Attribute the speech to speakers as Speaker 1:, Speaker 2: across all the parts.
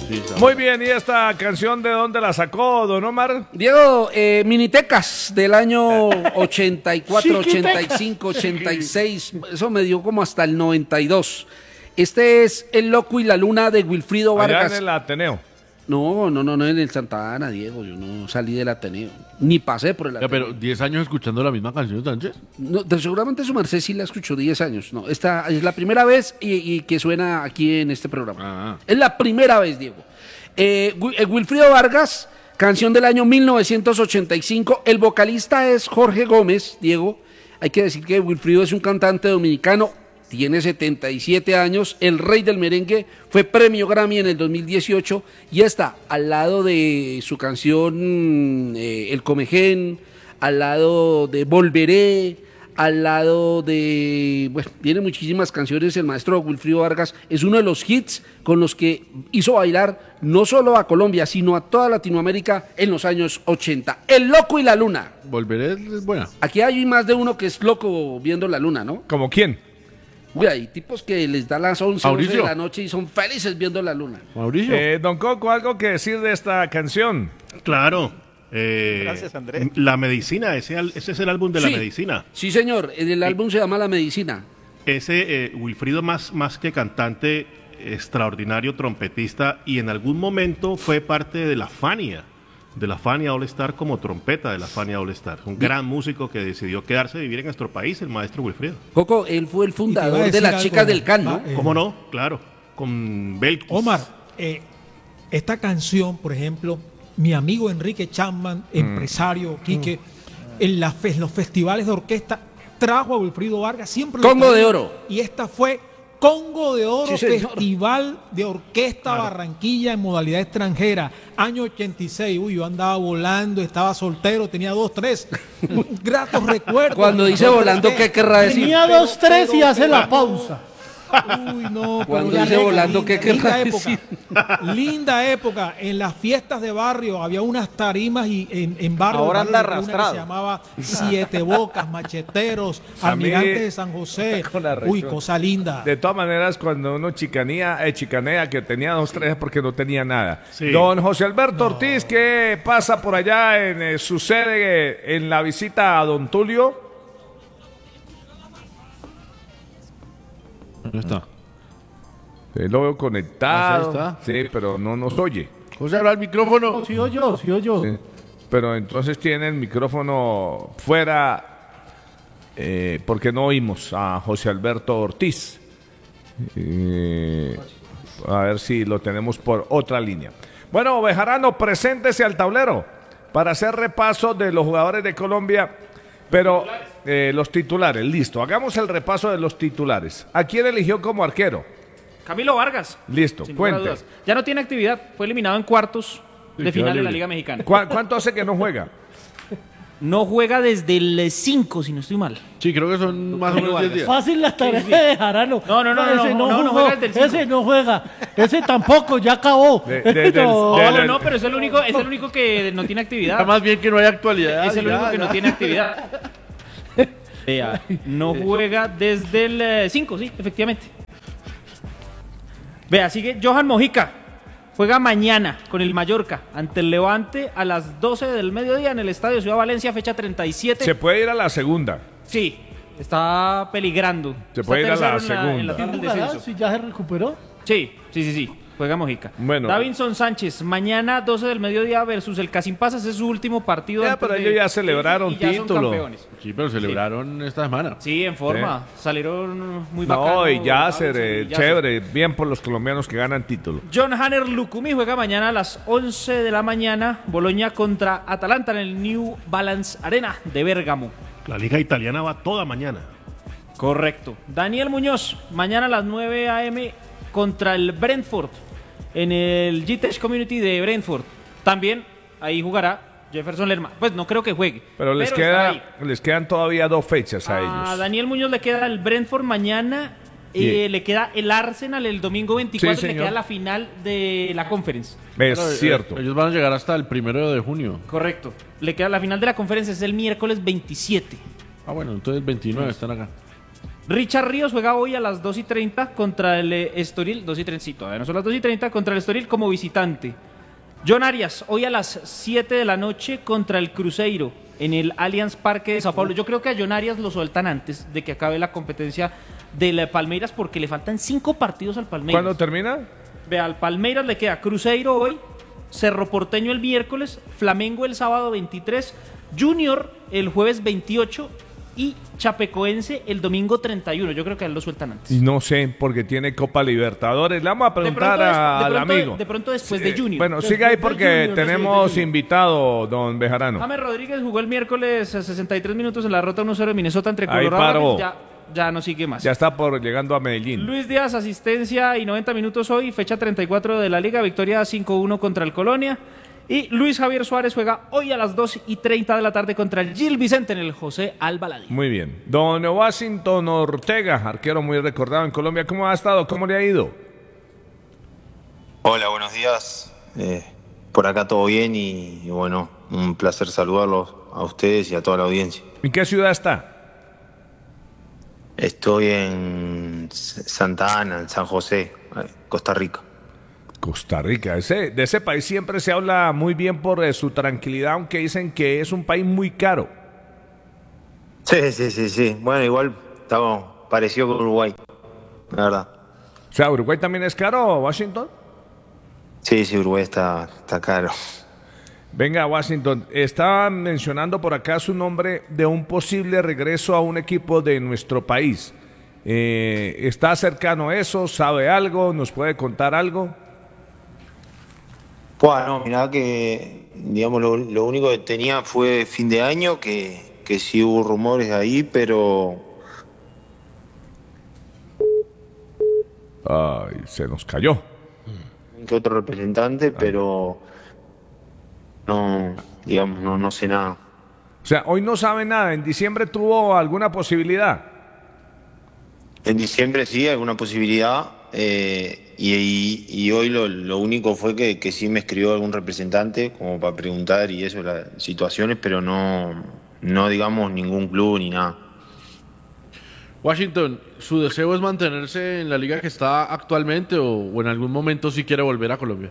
Speaker 1: Sí,
Speaker 2: Muy bien, ¿y esta canción de dónde la sacó, don Omar?
Speaker 3: Diego, Minitecas del año 84, 85, 86, eso me dio como hasta el 92. Este es El Loco y la Luna de Wilfrido
Speaker 2: Allá
Speaker 3: Vargas.
Speaker 2: en el Ateneo.
Speaker 3: No, en el Santa Ana, Diego, yo no salí del Ateneo, ni pasé por el
Speaker 1: Ya,
Speaker 3: Ateneo.
Speaker 1: pero 10 años escuchando la misma canción, Sánchez.
Speaker 3: No, seguramente su merced sí la escuchó 10 años. No, esta es la primera vez y que suena aquí en este programa.
Speaker 1: Ah.
Speaker 3: Es la primera vez, Diego. Wilfrido Vargas, canción del año 1985. El vocalista es Jorge Gómez, Diego. Hay que decir que Wilfrido es un cantante dominicano, tiene 77 años, el rey del merengue, fue premio Grammy en el 2018 y está al lado de su canción El Comején, al lado de Volveré, al lado de... Bueno, tiene muchísimas canciones. El maestro Wilfrido Vargas es uno de los hits con los que hizo bailar no solo a Colombia, sino a toda Latinoamérica en los años 80. El Loco y la Luna.
Speaker 1: Volveré es buena.
Speaker 3: Aquí hay más de uno que es loco viendo la luna, ¿no?
Speaker 2: ¿Como quién?
Speaker 3: Uy, hay tipos que les da las 11
Speaker 1: Mauricio.
Speaker 3: de la noche y son felices viendo la luna.
Speaker 1: Mauricio.
Speaker 2: Don Coco, ¿algo que decir de esta canción?
Speaker 4: Claro.
Speaker 5: Gracias, Andrés.
Speaker 4: La Medicina, ese es el álbum de La
Speaker 3: Sí.
Speaker 4: Medicina.
Speaker 3: Sí, señor. El álbum se llama La Medicina.
Speaker 4: Ese Wilfrido más que cantante, extraordinario trompetista, y en algún momento fue parte de la Fania All Star como trompeta de la Fania All Star. Un gran músico que decidió quedarse a vivir en nuestro país, el maestro Wilfrido.
Speaker 3: Coco, él fue el
Speaker 6: Y te iba a
Speaker 3: fundador de
Speaker 6: decir
Speaker 3: las
Speaker 6: algo,
Speaker 3: chicas del Can, ¿no?
Speaker 4: ¿Cómo no? Claro. Con Belkis.
Speaker 6: Omar, esta canción, por ejemplo, mi amigo Enrique Chapman, empresario, Quique, en los festivales de orquesta, trajo a Wilfrido Vargas siempre. lo
Speaker 3: Congo
Speaker 6: traía,
Speaker 3: de Oro.
Speaker 6: Y esta fue Congo de Oro,
Speaker 3: Sí, señor.
Speaker 6: Festival de Orquesta Barranquilla en modalidad extranjera, año 86. Uy, yo andaba volando, estaba soltero, tenía 2, 3 gratos recuerdos.
Speaker 3: Cuando dice volando, ¿qué querrá decir?
Speaker 7: Tenía 2, 3 y hace la pausa.
Speaker 6: Uy, no,
Speaker 3: Cuando
Speaker 6: pero
Speaker 3: dice volando, ¿qué querrá
Speaker 6: época, linda época. En las fiestas de barrio había unas tarimas y en barrio.
Speaker 5: Ahora anda
Speaker 6: una que
Speaker 5: arrastrado.
Speaker 6: se llamaba Siete Bocas, Macheteros,
Speaker 2: A mí-
Speaker 6: Almirantes de San José.
Speaker 2: Con la
Speaker 6: Uy,
Speaker 2: recho-
Speaker 6: cosa linda.
Speaker 2: De todas maneras, cuando uno chicanea que tenía 2, 3 es porque no tenía nada.
Speaker 4: Sí.
Speaker 2: Don José Alberto Ortiz, ¿qué pasa por allá en su sede en la visita a Don Tulio?
Speaker 1: ¿Dónde está?
Speaker 2: Lo veo conectado.
Speaker 1: Ah, sí
Speaker 2: Sí, pero no nos oye.
Speaker 1: José, habla al micrófono.
Speaker 7: Sí, yo.
Speaker 2: Sí. Pero entonces tiene el micrófono fuera porque no oímos a José Alberto Ortiz. A ver si lo tenemos por otra línea. Bueno, Bejarano, preséntese al tablero para hacer repaso de los jugadores de Colombia, pero los titulares, listo. Hagamos el repaso de los titulares. ¿A quién eligió como arquero?
Speaker 8: Camilo Vargas.
Speaker 2: Listo,
Speaker 8: Sin lugar a
Speaker 2: cuente.
Speaker 8: dudas. Ya no tiene actividad, fue eliminado en cuartos de final de la Liga Mexicana.
Speaker 2: ¿Cuánto hace que no juega?
Speaker 8: No juega desde el 5, si no estoy mal.
Speaker 1: Sí, creo que son más o
Speaker 8: Camilo
Speaker 1: menos 10
Speaker 8: Vargas.
Speaker 1: días.
Speaker 7: Fácil la tarea de Jarano.
Speaker 8: No,
Speaker 7: Ese
Speaker 8: no
Speaker 7: jugó,
Speaker 8: juega desde el cinco.
Speaker 7: Ese no juega. Ese tampoco, ya acabó.
Speaker 2: Desde el-
Speaker 7: No.
Speaker 2: de-
Speaker 8: No, pero es el único que no tiene actividad.
Speaker 1: Está más bien que no hay actualidad.
Speaker 8: Es el único que no tiene actividad. Vea, no juega desde el 5, sí, efectivamente. Vea, sigue Johan Mojica. Juega mañana con el Mallorca ante el Levante a las 12 del mediodía en el Estadio Ciudad Valencia, fecha 37.
Speaker 2: Se puede ir a la segunda.
Speaker 8: Sí, está peligrando.
Speaker 2: Se
Speaker 8: Está
Speaker 2: puede ir a la
Speaker 8: tercero en
Speaker 2: segunda.
Speaker 8: la tabla del
Speaker 7: ¿Jugará?
Speaker 8: descenso.
Speaker 7: Si ya se recuperó.
Speaker 8: Sí. Juega Mojica.
Speaker 2: Bueno.
Speaker 8: Davinson Sánchez, mañana 12 del mediodía versus el Casimpasas, es su último partido.
Speaker 2: Ya,
Speaker 8: antes
Speaker 2: pero
Speaker 8: de-
Speaker 2: ellos ya celebraron
Speaker 8: y ya son
Speaker 2: título.
Speaker 8: campeones.
Speaker 1: Sí, pero celebraron esta semana.
Speaker 8: Sí, en forma. Salieron muy bacanos.
Speaker 2: No, y Yasser,
Speaker 8: Davinson y Yasser.
Speaker 2: chévere, bien por los colombianos que ganan título.
Speaker 8: John Hanner Lucumi juega mañana a las 11 de la mañana. Boloña contra Atalanta en el New Balance Arena de Bérgamo.
Speaker 4: La liga italiana va toda mañana.
Speaker 8: Correcto. Daniel Muñoz, mañana a las 9 a.m. contra el Brentford en el GTEC Community de Brentford. También ahí jugará Jefferson Lerma. Pues no creo que juegue.
Speaker 2: Pero les
Speaker 8: está ahí.
Speaker 2: quedan todavía 2 fechas a
Speaker 8: A
Speaker 2: ellos.
Speaker 8: Daniel Muñoz le queda el Brentford mañana.
Speaker 2: Sí.
Speaker 8: Le queda el Arsenal el domingo 24.
Speaker 2: Sí,
Speaker 8: Le
Speaker 2: señor.
Speaker 8: queda la final de la Conference.
Speaker 2: Es
Speaker 1: Pero,
Speaker 2: cierto.
Speaker 1: Ellos van a llegar hasta el 1 de junio.
Speaker 8: Correcto. Le queda la final de la Conference, es el miércoles 27.
Speaker 1: Ah, bueno, entonces 29 están acá.
Speaker 8: Richard Ríos juega hoy a las 2:30 contra el Estoril. 2:30, sí, todavía no son las 2:30, contra el Estoril como visitante. John Arias, hoy a las 7 de la noche contra el Cruzeiro en el Allianz Parque de Sao Paulo. Yo creo que a John Arias lo sueltan antes de que acabe la competencia del Palmeiras porque le faltan 5 partidos al Palmeiras.
Speaker 2: ¿Cuándo termina?
Speaker 8: Vea, al Palmeiras le queda Cruzeiro hoy, Cerro Porteño el miércoles, Flamengo el sábado 23, Junior el jueves 28 y Chapecoense el domingo 31. Yo creo que a él lo sueltan antes.
Speaker 2: Y no sé, porque tiene Copa Libertadores. Le vamos a preguntar al amigo.
Speaker 8: De pronto después de Junior.
Speaker 2: Bueno, siga ahí porque tenemos invitado, don Bejarano.
Speaker 8: James Rodríguez jugó el miércoles a 63 minutos en la Rota 1-0 de Minnesota entre
Speaker 2: Ahí
Speaker 8: Colorado.
Speaker 2: paró.
Speaker 8: Ya no sigue más.
Speaker 2: Ya está por llegando a Medellín.
Speaker 8: Luis Díaz, asistencia y 90 minutos hoy, fecha 34 de la Liga, victoria 5-1 contra el Colonia. Y Luis Javier Suárez juega hoy a las 2:30 de la tarde contra el Gil Vicente en el José Albalade.
Speaker 2: Muy bien. Don Washington Ortega, arquero muy recordado en Colombia. ¿Cómo ha estado? ¿Cómo le ha ido?
Speaker 9: Hola, buenos días. Por acá todo bien y bueno, un placer saludarlos a ustedes y a toda la audiencia.
Speaker 2: ¿En qué ciudad está?
Speaker 9: Estoy en Santa Ana, en San José, Costa Rica.
Speaker 2: Costa Rica, de ese país siempre se habla muy bien por su tranquilidad, aunque dicen que es un país muy caro.
Speaker 9: Sí. Bueno, igual estamos parecido con Uruguay, la verdad.
Speaker 2: O sea, ¿Uruguay también es caro, Washington?
Speaker 9: Sí, Uruguay está caro.
Speaker 2: Venga, Washington, estaba mencionando por acá su nombre de un posible regreso a un equipo de nuestro país. ¿Está cercano a eso? ¿Sabe algo? ¿Nos puede contar algo?
Speaker 9: Bueno, mirá que, digamos, lo único que tenía fue fin de año, que sí hubo rumores ahí, pero...
Speaker 2: Ay, se nos cayó.
Speaker 9: Que otro representante, pero no, digamos, no sé nada.
Speaker 2: O sea, hoy no sabe nada. ¿En diciembre tuvo alguna posibilidad?
Speaker 9: En diciembre sí, alguna posibilidad. Y hoy lo único fue que sí me escribió algún representante como para preguntar y eso, las situaciones, pero no digamos ningún club ni nada.
Speaker 1: Washington, ¿su deseo es mantenerse en la liga que está actualmente o en algún momento sí quiere volver a Colombia?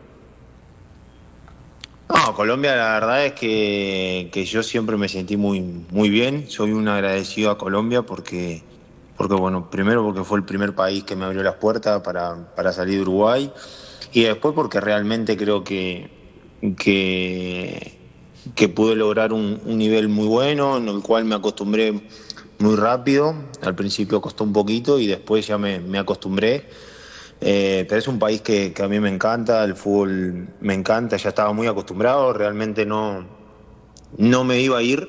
Speaker 9: No, Colombia la verdad es que yo siempre me sentí muy bien. Soy un agradecido a Colombia porque bueno, primero porque fue el primer país que me abrió las puertas para salir de Uruguay y después porque realmente creo que pude lograr un nivel muy bueno en el cual me acostumbré muy rápido. Al principio costó un poquito y después ya me acostumbré. Pero es un país que a mí me encanta, el fútbol me encanta, ya estaba muy acostumbrado, realmente no me iba a ir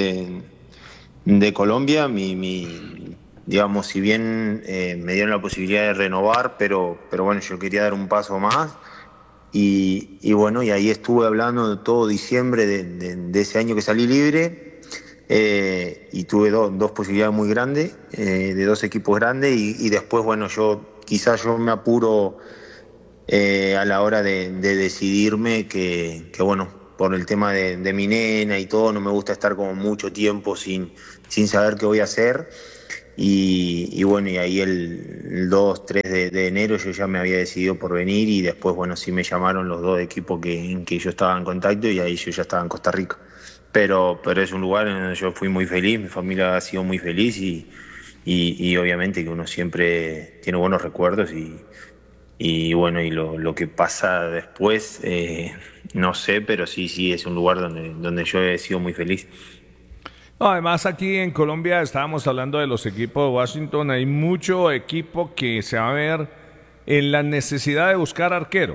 Speaker 9: de Colombia, digamos, si bien me dieron la posibilidad de renovar, pero bueno, yo quería dar un paso más y bueno, y ahí estuve hablando de todo diciembre de ese año que salí libre y tuve dos posibilidades muy grandes, de dos equipos grandes y después, bueno, quizás yo me apuro a la hora de decidirme que bueno, por el tema de mi nena y todo, no me gusta estar como mucho tiempo sin saber qué voy a hacer. Y bueno, y ahí el 2-3 de enero yo ya me había decidido por venir y después, bueno, sí me llamaron los dos equipos en que yo estaba en contacto y ahí yo ya estaba en Costa Rica. Pero es un lugar en donde yo fui muy feliz, mi familia ha sido muy feliz y obviamente que uno siempre tiene buenos recuerdos y bueno, y lo que pasa después, no sé, pero sí es un lugar donde yo he sido muy feliz.
Speaker 2: No, además aquí en Colombia estábamos hablando de los equipos de Washington, hay mucho equipo que se va a ver en la necesidad de buscar arquero.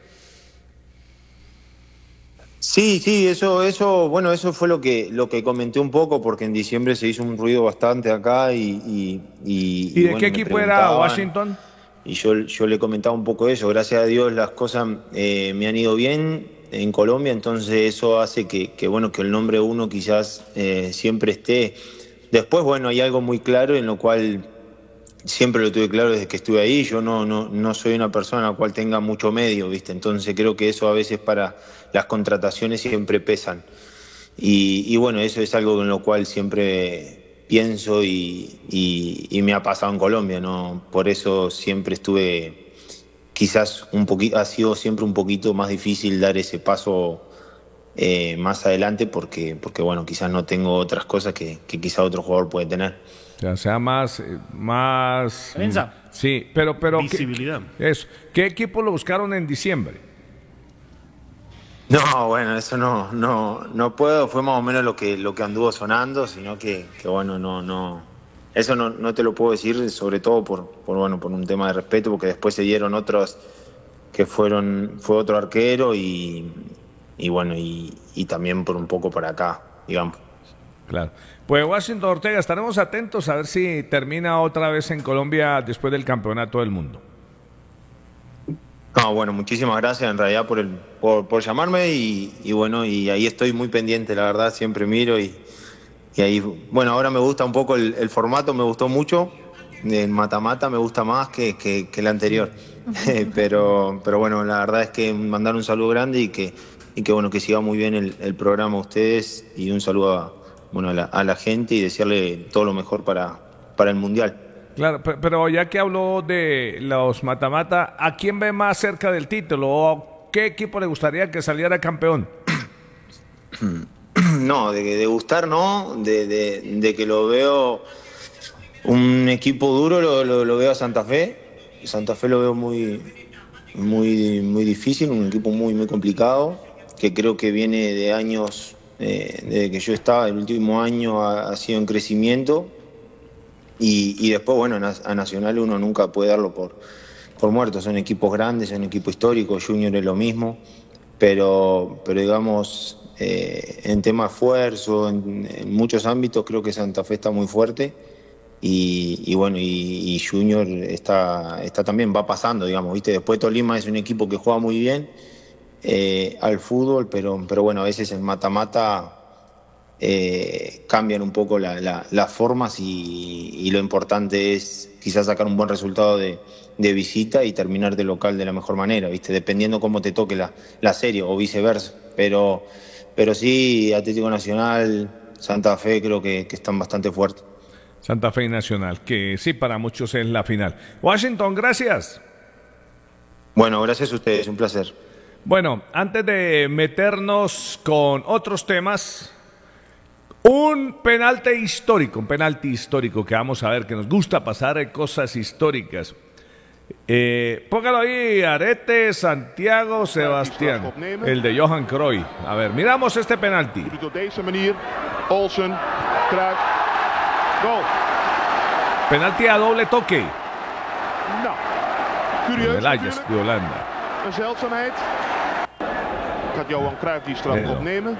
Speaker 9: Sí, eso, bueno, eso fue lo que comenté un poco, porque en diciembre se hizo un ruido bastante acá y
Speaker 2: de
Speaker 9: bueno,
Speaker 2: qué equipo era Washington?
Speaker 9: Y yo le comentaba un poco eso, gracias a Dios las cosas me han ido bien en Colombia, entonces eso hace que bueno, que el nombre uno quizás siempre esté. Después, bueno, hay algo muy claro en lo cual siempre lo tuve claro desde que estuve ahí, yo no soy una persona a la cual tenga mucho medio, ¿viste? Entonces creo que eso a veces para las contrataciones siempre pesan. Y bueno, eso es algo en lo cual siempre pienso y me ha pasado en Colombia, ¿no? Por eso siempre estuve, quizás ha sido siempre un poquito más difícil dar ese paso más adelante porque bueno, quizás no tengo otras cosas que quizás otro jugador puede tener.
Speaker 2: O sea, más
Speaker 8: Prensa.
Speaker 2: Sí, pero
Speaker 4: Visibilidad.
Speaker 2: ¿Qué equipo lo buscaron en diciembre?
Speaker 9: No, bueno, eso no puedo, fue más o menos lo que anduvo sonando, sino que bueno, eso no te lo puedo decir, sobre todo por un tema de respeto, porque después se dieron otros que fue otro arquero y bueno, y también por un poco para acá, digamos.
Speaker 2: Claro. Pues Washington Ortega, estaremos atentos a ver si termina otra vez en Colombia después del campeonato del mundo.
Speaker 9: No, bueno, muchísimas gracias en realidad por llamarme y bueno, y ahí estoy muy pendiente, la verdad, siempre miro y ahí, bueno, ahora me gusta un poco el formato, me gustó mucho, el mata-mata me gusta más que el anterior, pero bueno, la verdad es que mandar un saludo grande y que bueno, que siga muy bien el programa a ustedes y un saludo a la gente y desearle todo lo mejor para el Mundial.
Speaker 2: Claro, pero ya que habló de los mata-mata, ¿a quién ve más cerca del título? ¿O qué equipo le gustaría que saliera campeón?
Speaker 9: No, de gustar no, de que lo veo un equipo duro, lo veo a Santa Fe. Santa Fe lo veo muy difícil, un equipo muy complicado, que creo que viene de años, desde que yo estaba, el último año ha sido en crecimiento. Y después, bueno, a Nacional uno nunca puede darlo por muerto. Son equipos grandes, son equipos históricos, Junior es lo mismo, pero digamos, en tema de esfuerzo, en muchos ámbitos creo que Santa Fe está muy fuerte y bueno, y Junior está también, va pasando, digamos, ¿viste? Después Tolima es un equipo que juega muy bien al fútbol, pero bueno, a veces en mata-mata cambian un poco las formas y lo importante es quizás sacar un buen resultado de visita y terminar de local de la mejor manera, ¿viste? Dependiendo cómo te toque la serie o viceversa, pero sí, Atlético Nacional, Santa Fe creo que están bastante fuertes.
Speaker 2: Santa Fe y Nacional, que sí, para muchos es la final. Washington, gracias.
Speaker 9: Bueno, gracias a ustedes, un placer.
Speaker 2: Bueno, antes de meternos con otros temas, un penalti histórico que vamos a ver, que nos gusta pasar cosas históricas. Póngalo ahí, Arete, Santiago, Sebastián, el de Johan Cruyff. A ver, miramos este penalti.
Speaker 10: Olsen, Cruyff, goal.
Speaker 2: Penalti a doble toque.
Speaker 10: Nou, curieus
Speaker 2: El Ajax de Holanda.
Speaker 10: Een zeldzaamheid. Gaat Johan Cruyff die strafschop nemen.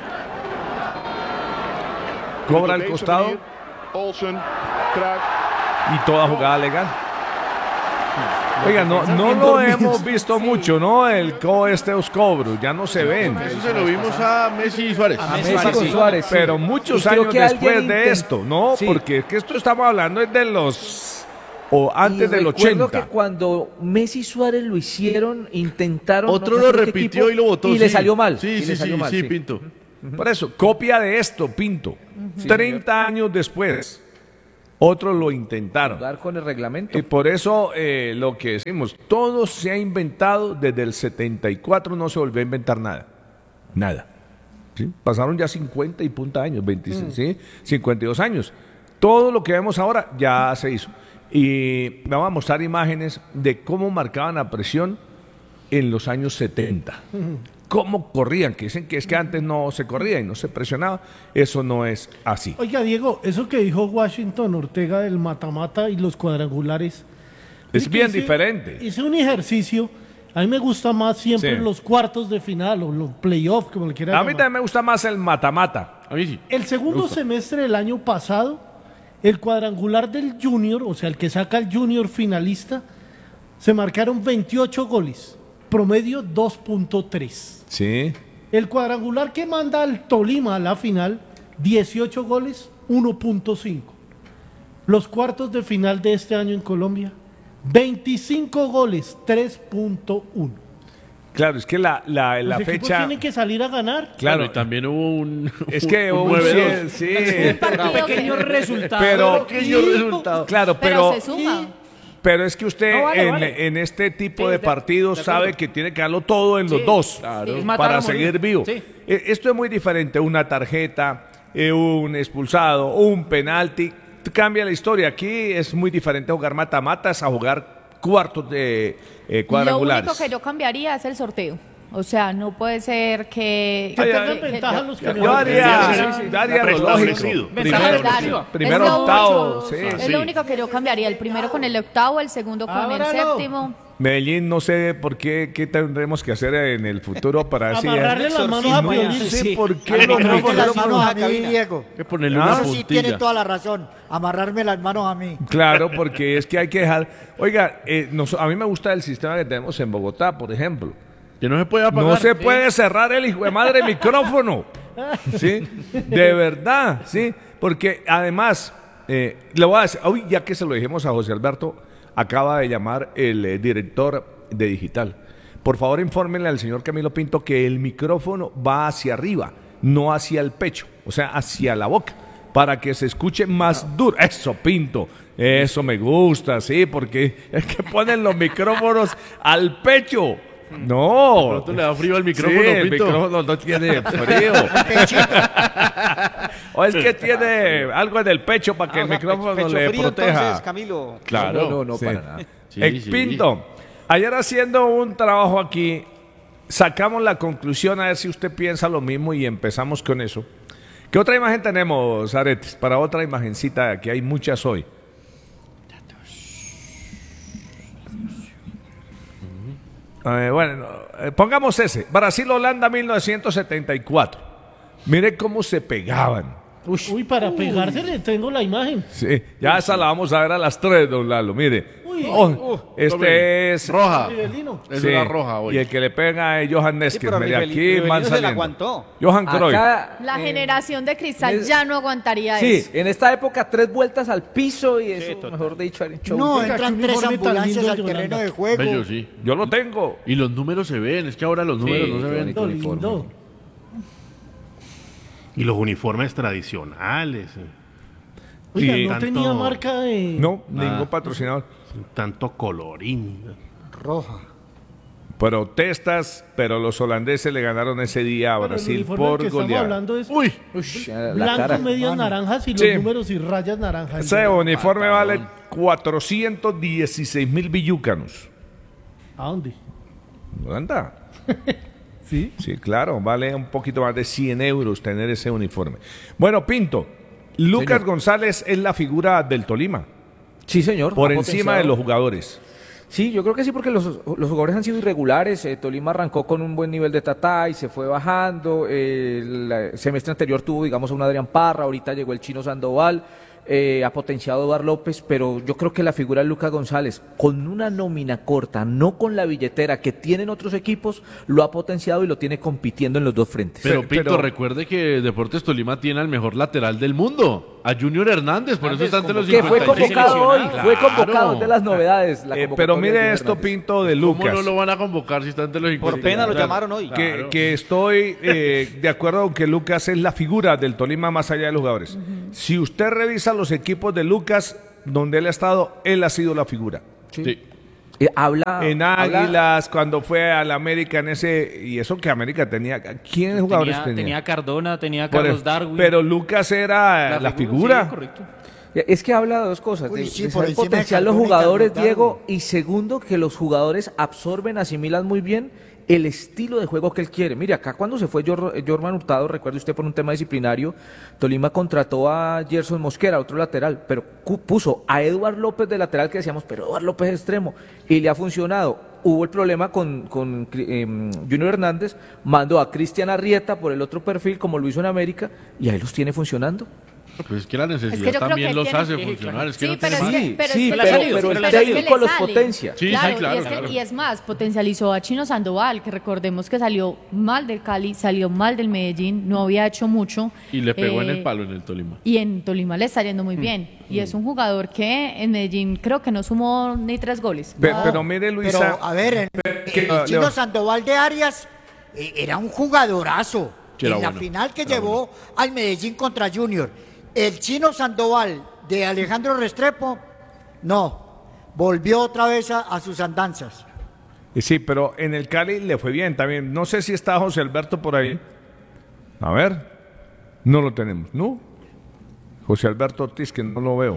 Speaker 2: Cobra al costado.
Speaker 10: Olsen, Cruyff.
Speaker 2: Y toda jugada legal. Oiga, no lo hemos visto mucho, ¿no? Estos cobros, ya no se ven.
Speaker 1: Eso se lo vimos a Messi y Suárez.
Speaker 11: A Messi con Suárez, sí.
Speaker 2: Pero muchos años después de esto, ¿no? Sí. Porque es que esto estamos hablando es de los... o antes del 80.
Speaker 11: Recuerdo que cuando Messi y Suárez lo hicieron, intentaron...
Speaker 1: Otro lo repitió y lo votó.
Speaker 11: Y le salió mal.
Speaker 1: Sí, Pinto.
Speaker 2: Por eso, copia de esto, Pinto. 30 años después. Otros lo intentaron.
Speaker 11: Jugar con el reglamento.
Speaker 2: Y por eso lo que decimos, todo se ha inventado desde el 74, no se volvió a inventar nada. Nada. ¿Sí? Pasaron ya 50 y punta años, 26, ¿sí? 52 años. Todo lo que vemos ahora ya se hizo. Y vamos a mostrar imágenes de cómo marcaban la presión en los años 70. Cómo corrían, que dicen que es que antes no se corría y no se presionaba. Eso no es así.
Speaker 7: Oiga, Diego, eso que dijo Washington Ortega del mata-mata y los cuadrangulares
Speaker 2: es bien diferente.
Speaker 7: Hice un ejercicio. A mí me gusta más siempre los cuartos de final o los playoffs, como le quieran llamar.
Speaker 2: A mí también me gusta más el mata-mata.
Speaker 1: A mí sí.
Speaker 7: El segundo semestre del año pasado, el cuadrangular del Junior, o sea, el que saca el Junior finalista, se marcaron 28 goles, promedio 2.3.
Speaker 2: Sí.
Speaker 7: El cuadrangular que manda al Tolima a la final, 18 goles, 1.5. Los cuartos de final de este año en Colombia, 25 goles, 3.1.
Speaker 2: Claro, es que la
Speaker 7: Los equipos
Speaker 2: fecha...
Speaker 7: tienen que salir a ganar.
Speaker 2: Claro,
Speaker 1: y también hubo un...
Speaker 2: es que
Speaker 1: un
Speaker 2: hubo un
Speaker 1: 9-2.
Speaker 2: sí,
Speaker 8: Un pequeño resultado.
Speaker 2: pero
Speaker 1: Pequeño resultado.
Speaker 2: claro,
Speaker 12: Pero
Speaker 2: pero
Speaker 12: se suma.
Speaker 2: pero es que usted
Speaker 8: No, vale.
Speaker 2: en este tipo
Speaker 8: Sí,
Speaker 2: de
Speaker 8: de
Speaker 2: partidos
Speaker 8: acuerdo.
Speaker 2: sabe que tiene que darlo todo en los
Speaker 8: Sí,
Speaker 2: dos
Speaker 1: claro.
Speaker 8: Es matar
Speaker 2: para
Speaker 8: a morir.
Speaker 2: seguir vivo.
Speaker 8: Sí.
Speaker 2: Esto es muy diferente, una tarjeta, un expulsado, un penalti, cambia la historia. Aquí es muy diferente jugar mata-matas a jugar cuartos de
Speaker 12: Lo
Speaker 2: cuadrangulares.
Speaker 12: único que yo cambiaría es el sorteo. O sea, no puede ser que...
Speaker 7: Que
Speaker 2: Ay,
Speaker 7: tengan
Speaker 2: ay,
Speaker 7: ventaja los que
Speaker 2: Yo
Speaker 7: mejor
Speaker 2: haría lo lógico.
Speaker 4: Preestablecido.
Speaker 2: Primero,
Speaker 12: Claro,
Speaker 2: primero
Speaker 12: es lo
Speaker 2: octavo.
Speaker 12: único.
Speaker 2: Sí,
Speaker 12: Es
Speaker 2: sí.
Speaker 12: lo único que yo cambiaría. El primero con el octavo, el segundo con el
Speaker 7: Ábralo.
Speaker 12: séptimo.
Speaker 2: Medellín, no sé por qué tendremos que hacer en el futuro para decir.
Speaker 7: Amarrarle las manos a
Speaker 2: No
Speaker 7: Piolín.
Speaker 2: sé
Speaker 8: Sí.
Speaker 2: por qué
Speaker 13: Amarrarme
Speaker 2: los
Speaker 13: las
Speaker 2: micrófonos-
Speaker 13: manos a mí, Diego.
Speaker 1: Hay que ponerle
Speaker 2: Ah,
Speaker 1: una
Speaker 13: Eso sí tiene
Speaker 1: puntilla.
Speaker 13: toda la razón. Amarrarme las manos a mí.
Speaker 2: Claro, porque es que hay que dejar. Oiga, a mí me gusta el sistema que tenemos en Bogotá, por ejemplo.
Speaker 1: Que no se puede apagar.
Speaker 2: No se puede cerrar el hijo de madre micrófono. ¿Sí? De verdad, ¿sí? Porque además, le voy a decir, uy, ya que se lo dijimos a José Alberto, acaba de llamar el director de Digital. Por favor, infórmenle al señor Camilo Pinto que el micrófono va hacia arriba, no hacia el pecho, o sea, hacia la boca, para que se escuche más duro. Eso, Pinto, eso me gusta, sí, porque es que ponen los micrófonos al pecho. No.
Speaker 1: Pronto le da frío al micrófono,
Speaker 2: Sí, el
Speaker 1: Pinto.
Speaker 2: micrófono no tiene frío. O es que tiene algo en el pecho para que el micrófono
Speaker 5: pecho
Speaker 2: le
Speaker 5: frío,
Speaker 2: proteja.
Speaker 5: entonces, Camilo.
Speaker 2: Claro.
Speaker 11: No,
Speaker 2: Sí.
Speaker 11: para nada.
Speaker 1: Sí, sí.
Speaker 2: Pinto, ayer haciendo un trabajo aquí, sacamos la conclusión a ver si usted piensa lo mismo y empezamos con eso. ¿Qué otra imagen tenemos, Aretes? Para otra imagencita, que hay muchas hoy. Bueno, pongamos ese. Brasil-Holanda 1974. Mire cómo se pegaban.
Speaker 7: Uy, para pegarse le tengo la imagen.
Speaker 2: Sí, ya esa la vamos a ver a las 3, don Lalo. Mire.
Speaker 7: Uy.
Speaker 2: Este es
Speaker 1: Roja.
Speaker 7: Rivelino.
Speaker 1: Es
Speaker 2: Sí,
Speaker 1: una roja hoy.
Speaker 2: Y el que le pega es Johan
Speaker 5: Sí,
Speaker 2: Neskes.
Speaker 5: pero
Speaker 2: Mire, aquí
Speaker 5: Rivelino
Speaker 2: van
Speaker 5: se la
Speaker 2: saliendo.
Speaker 5: aguantó.
Speaker 2: Johan Cruyff.
Speaker 11: Acá,
Speaker 12: La generación de cristal
Speaker 11: es-
Speaker 12: ya no aguantaría
Speaker 11: sí,
Speaker 12: eso.
Speaker 11: en esta época 3 vueltas al piso y eso,
Speaker 5: total.
Speaker 11: mejor dicho, era un show.
Speaker 13: No,
Speaker 7: Venga,
Speaker 13: entran
Speaker 7: qué
Speaker 13: 3
Speaker 7: uniforme tan
Speaker 13: ambulancias
Speaker 7: lindo
Speaker 13: al
Speaker 7: de
Speaker 13: terreno
Speaker 7: Yolanda.
Speaker 13: de juego.
Speaker 1: Bello, sí.
Speaker 2: Yo lo tengo.
Speaker 1: Y los números se ven. Es que ahora los números no se ven.
Speaker 11: bonito.
Speaker 7: Lindo, lindo.
Speaker 4: Y los uniformes tradicionales.
Speaker 7: Oiga,
Speaker 2: Sí,
Speaker 7: no
Speaker 4: tanto-
Speaker 7: tenía marca de...
Speaker 2: No, ningún patrocinador.
Speaker 4: Tanto colorín.
Speaker 13: Roja.
Speaker 2: Protestas, pero los holandeses le ganaron ese día a
Speaker 7: Pero el
Speaker 2: Brasil
Speaker 7: uniforme del
Speaker 2: por
Speaker 7: que estamos
Speaker 2: goleada.
Speaker 7: hablando es
Speaker 11: Uy, la
Speaker 7: blanco,
Speaker 11: cara.
Speaker 7: medias naranjas y los
Speaker 2: Sí.
Speaker 7: números y rayas naranjas.
Speaker 2: Ese uniforme vale 416.000 billúcanos.
Speaker 7: ¿A dónde?
Speaker 2: ¿Holanda?
Speaker 7: Sí.
Speaker 2: Sí, claro, vale un poquito más de 100 euros tener ese uniforme. Bueno, Pinto, Lucas
Speaker 11: Señor.
Speaker 2: González es la figura del Tolima,
Speaker 11: Sí, señor.
Speaker 2: por
Speaker 11: ha
Speaker 2: encima de
Speaker 11: potenciado.
Speaker 2: los jugadores.
Speaker 11: Sí, yo creo que sí, porque los jugadores han sido irregulares. Tolima arrancó con un buen nivel de tatá y se fue bajando. El semestre anterior tuvo, digamos, a un Adrián Parra, ahorita llegó el Chino Sandoval, ha potenciado a Eduardo López, pero yo creo que la figura de Lucas González, con una nómina corta, no con la billetera que tienen otros equipos, lo ha potenciado y lo tiene compitiendo en los dos frentes.
Speaker 1: Pero Pinto,
Speaker 2: pero-
Speaker 1: recuerde que Deportes Tolima tiene al mejor lateral del mundo, a Junior Hernández, por eso está entre los
Speaker 11: que fue
Speaker 1: 56
Speaker 11: convocado hoy,
Speaker 1: seleccionados.
Speaker 11: fue
Speaker 1: Claro.
Speaker 11: convocado de las novedades. la
Speaker 2: Pero
Speaker 11: convocatoria de
Speaker 2: mire
Speaker 11: Junior
Speaker 2: esto,
Speaker 11: Hernández.
Speaker 2: Pinto, de
Speaker 1: ¿Cómo
Speaker 2: Lucas.
Speaker 1: no lo van a convocar si está entre los 56?
Speaker 5: Por pena lo
Speaker 1: O sea,
Speaker 5: llamaron hoy.
Speaker 1: claro.
Speaker 2: Que estoy de acuerdo con que Lucas es la figura del Tolima más allá de los jugadores. Si usted revisa los equipos de Lucas, donde él ha estado, él ha sido la figura.
Speaker 1: Sí.
Speaker 11: Habla
Speaker 2: En Águilas, cuando fue al América en ese, y eso que América tenía, ¿quiénes jugadores tenía?
Speaker 8: Tenía Cardona, tenía
Speaker 2: Por
Speaker 8: Carlos
Speaker 2: eso,
Speaker 8: Darwin.
Speaker 2: pero Lucas era la figura.
Speaker 8: Sí, correcto.
Speaker 11: Es que habla de dos cosas,
Speaker 13: Uy,
Speaker 11: de,
Speaker 13: sí,
Speaker 11: de
Speaker 13: por
Speaker 11: saber
Speaker 13: encima de
Speaker 11: potenciar los
Speaker 13: Cardona y
Speaker 11: jugadores,
Speaker 13: Carlos
Speaker 11: Diego,
Speaker 13: Darwin.
Speaker 11: y segundo, que los jugadores absorben, asimilan muy bien el estilo de juego que él quiere. Mire, acá cuando se fue Jorman Hurtado, recuerde usted por un tema disciplinario, Tolima contrató a Gerson Mosquera, otro lateral, pero puso a Eduard López de lateral, que decíamos, pero Eduard López es extremo, y le ha funcionado. Hubo el problema con Junior Hernández, mandó a Cristian Arrieta por el otro perfil, como lo hizo en América, y ahí los tiene funcionando.
Speaker 1: Pues es que la
Speaker 12: Es que
Speaker 1: necesidad
Speaker 12: yo creo
Speaker 1: también
Speaker 12: que
Speaker 1: los
Speaker 12: tiene-
Speaker 1: hace funcionar. Es que
Speaker 12: Sí,
Speaker 1: no
Speaker 12: pero
Speaker 1: tiene
Speaker 12: es
Speaker 1: más.
Speaker 12: que,
Speaker 11: Sí,
Speaker 12: es que
Speaker 11: pero
Speaker 12: le-
Speaker 11: el
Speaker 12: pero es que
Speaker 11: técnico
Speaker 12: le
Speaker 11: los
Speaker 12: sale.
Speaker 11: potencia.
Speaker 1: Sí,
Speaker 12: Claro,
Speaker 1: sí, claro,
Speaker 12: y es que-
Speaker 1: claro.
Speaker 12: y es más, potencializó a Chino Sandoval, que recordemos que salió mal del Cali, salió mal del Medellín, no había hecho mucho.
Speaker 1: Y le pegó en
Speaker 12: eh,
Speaker 1: el palo en el Tolima.
Speaker 12: Y en Tolima le está yendo muy bien. Y es un jugador que en Medellín creo que no sumó ni 3 goles.
Speaker 2: Pero mire, Luisa.
Speaker 13: Pero, a ver, el Chino Sandoval de Arias era un jugadorazo.
Speaker 1: Sí, era
Speaker 13: en la
Speaker 1: bueno,
Speaker 13: final que
Speaker 1: era
Speaker 13: llevó al Medellín contra Junior. El Chino Sandoval de Alejandro Restrepo, no. Volvió otra vez a sus andanzas.
Speaker 2: Sí, pero en el Cali le fue bien también. No sé si está José Alberto por ahí. A ver. No lo tenemos, ¿no? José Alberto Ortiz, que no lo veo.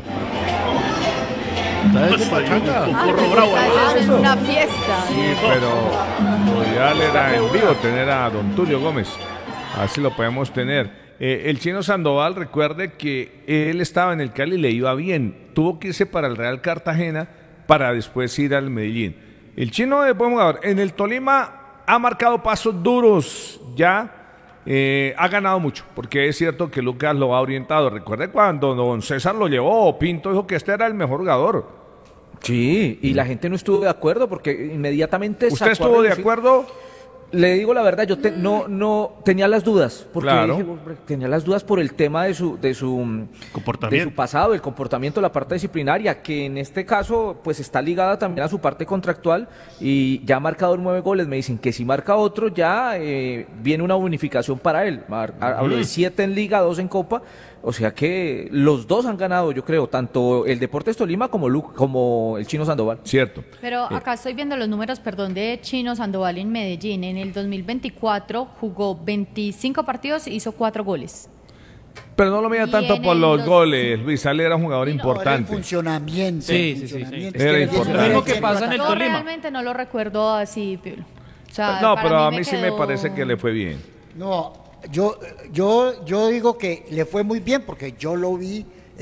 Speaker 1: Está desde Pachanga.
Speaker 12: Es una fiesta.
Speaker 2: Sí, pero lo ideal era en vivo tener a don Tulio Gómez. Así lo podemos tener. El Chino Sandoval, recuerde que él estaba en el Cali y le iba bien. Tuvo que irse para el Real Cartagena para después ir al Medellín. El Chino es buen jugador. En el Tolima ha marcado pasos duros ya. Ha ganado mucho, porque es cierto que Lucas lo ha orientado. Recuerde cuando don César lo llevó, Pinto dijo que este era el mejor jugador.
Speaker 11: Sí, y la gente no estuvo de acuerdo porque inmediatamente
Speaker 2: ¿Usted
Speaker 11: sacó a
Speaker 2: estuvo de
Speaker 11: relucir-
Speaker 2: acuerdo?
Speaker 11: Le digo la verdad, yo no tenía las dudas, porque
Speaker 2: Claro.
Speaker 11: dije, hombre, tenía las dudas por el tema de su
Speaker 4: Comportamiento.
Speaker 11: pasado, el comportamiento, la parte disciplinaria, que en este caso pues está ligada también a su parte contractual y ya ha marcado 9 goles. Me dicen que si marca otro ya viene una bonificación para él. Hablo de 7 en Liga, 2 en Copa. O sea que los dos han ganado, yo creo, tanto el Deportes Tolima como el Chino Sandoval.
Speaker 2: Cierto.
Speaker 12: Pero acá estoy viendo los números, perdón, de Chino Sandoval en Medellín. En el 2024 jugó 25 partidos e hizo 4 goles.
Speaker 2: Pero no lo mira
Speaker 12: Y
Speaker 2: tanto
Speaker 12: en
Speaker 2: por
Speaker 12: el
Speaker 2: los
Speaker 12: dos-
Speaker 2: goles. Luis Ale era un jugador
Speaker 13: Era el
Speaker 2: importante.
Speaker 13: funcionamiento.
Speaker 8: Sí,
Speaker 13: el
Speaker 8: sí, sí, sí.
Speaker 13: funcionamiento.
Speaker 2: Es que
Speaker 13: Era
Speaker 2: es lo
Speaker 13: importante.
Speaker 8: mismo que pasa en el
Speaker 12: Yo
Speaker 8: Tolima.
Speaker 12: realmente no lo recuerdo así, Piolo. O sea,
Speaker 2: No,
Speaker 12: para
Speaker 2: pero a mí
Speaker 12: me
Speaker 2: sí me
Speaker 12: quedó-
Speaker 2: parece que le fue bien.
Speaker 13: No, yo digo que le fue muy bien porque yo lo vi